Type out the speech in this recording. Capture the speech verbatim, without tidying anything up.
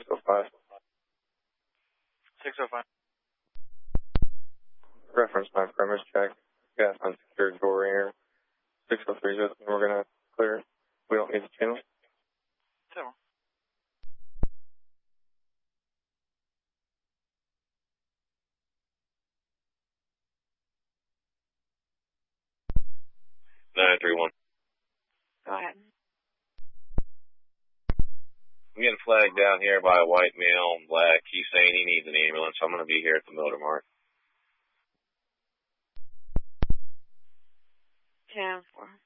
oh five. six oh five. Reference my premise check. Gas unsecured door here. six oh three, Justin, we're going to clear it. We don't need the channel. Several. nine three one. Go ahead. I'm getting flagged down here by a white male in black. He's saying he needs an ambulance. I'm going to be here at the Motor Mart. ten four.